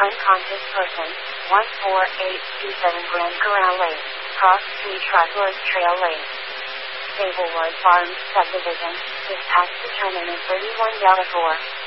unconscious person, 14827 Grand Corral Lane, Cross Street Trotwood Trail Lane. Sablewood Farms Subdivision, dispatch determinant 31 Delta 4.